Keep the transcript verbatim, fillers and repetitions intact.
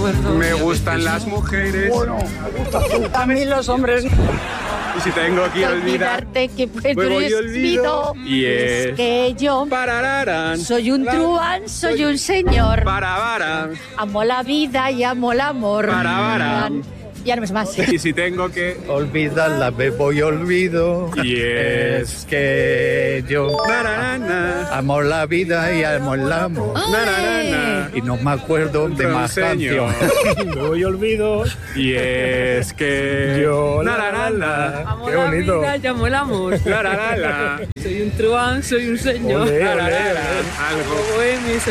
acuerdo. Me gustan las mujeres. Bueno, me gusta tú. A mí los hombres. Y si tengo que olvidar, Olvidarte que pues luego eres yo olvido. vido. Y es que yo parararán. soy un La- truán, soy un señor. Parabarán. Amo la vida y amo el amor. Parabarán. Ya no me sé más. Y si tengo que Olvidarla, bebo y olvido. Y es que yo nararana, amo la vida y amo el amor. nararana. Y no me acuerdo de más Señor. canciones. Luego yo olvido. Y es que Yo, la, nararana, Amo Qué la bonito. vida, llamo el amor. nararana, Soy un truán, soy un señor. Ole, ole, nararana, ole. algo. Bohemio,